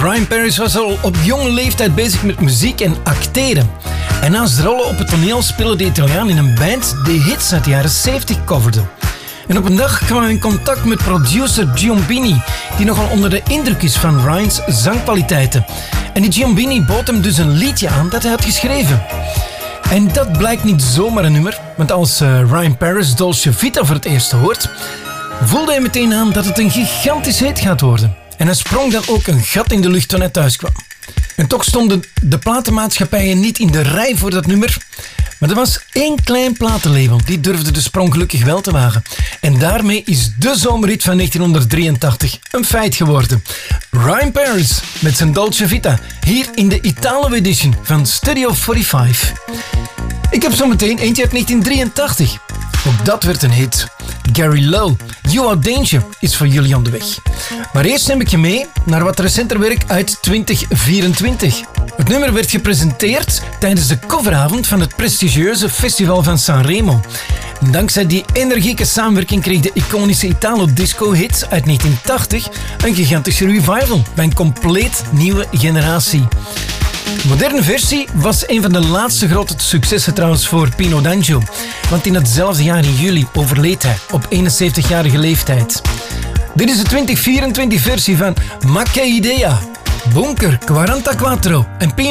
Ryan Paris was al op jonge leeftijd bezig met muziek en acteren. En naast rollen op het toneel speelde de Italiaan in een band die hits uit de jaren 70 coverde. En op een dag kwam hij in contact met producer Giombini, die nogal onder de indruk is van Ryan's zangkwaliteiten. En die Giombini bood hem dus een liedje aan dat hij had geschreven. En dat blijkt niet zomaar een nummer, want als Ryan Paris Dolce Vita voor het eerst hoort, voelde hij meteen aan dat het een gigantisch hit gaat worden. En hij sprong dan ook een gat in de lucht toen hij thuis kwam. En toch stonden de platenmaatschappijen niet in de rij voor dat nummer. Maar er was één klein platenlabel, die durfde de sprong gelukkig wel te wagen. En daarmee is de zomerhit van 1983 een feit geworden. Ryan Paris met zijn Dolce Vita, hier in de Italo edition van Studio 45. Ik heb zometeen eentje uit 1983. Ook dat werd een hit. Gary Lowe, You Are Danger, is voor jullie onderweg. Maar eerst neem ik je mee naar wat recenter werk uit 2024. Het nummer werd gepresenteerd tijdens de coveravond van het prestigieuze festival van Sanremo. En dankzij die energieke samenwerking kreeg de iconische Italo-disco-hit uit 1980 een gigantische revival bij een compleet nieuwe generatie. De moderne versie was een van de laatste grote successen trouwens voor Pino D'Angio. Want in hetzelfde jaar in juli overleed hij op 71-jarige leeftijd. Dit is de 2024 versie van Ma Che Idea, Bunker 44 en Pino